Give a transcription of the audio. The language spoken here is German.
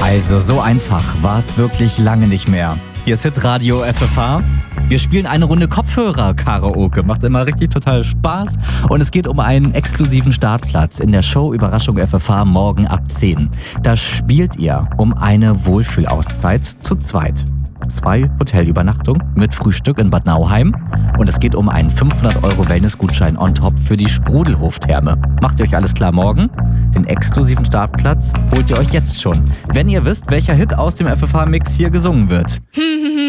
Also so einfach war es wirklich lange nicht mehr. Hier ist Hitradio FFH. Wir spielen eine Runde Kopfhörer-Karaoke. Macht immer richtig total Spaß. Und es geht um einen exklusiven Startplatz in der Show Überraschung FFH morgen ab 10. Da spielt ihr um eine Wohlfühlauszeit zu zweit. 2 Hotelübernachtungen mit Frühstück in Bad Nauheim. Und es geht um einen 500 € Wellness-Gutschein on top für die Sprudelhof-Therme. Macht ihr euch alles klar morgen? Den exklusiven Startplatz holt ihr euch jetzt schon, wenn ihr wisst, welcher Hit aus dem FFH-Mix hier gesungen wird.